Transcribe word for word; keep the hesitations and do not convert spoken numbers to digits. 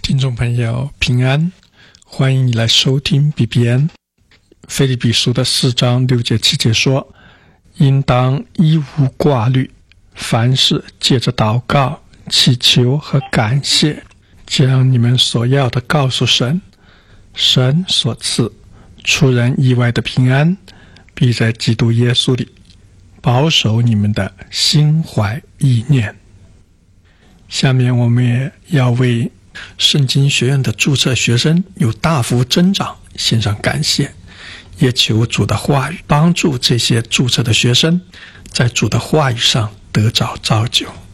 听众朋友平安，欢迎你来收听 B B N。 腓立比书的四章六节七节说，应当一无挂虑，凡事借着祷告、祈求和感谢，将你们所要的告诉神，神所赐出人意外的平安，必在基督耶稣里保守你们的心怀意念。下面我们也要为圣经学院的注册学生有大幅增长献上感谢，也求主的话语帮助这些注册的学生在主的话语上得着造就。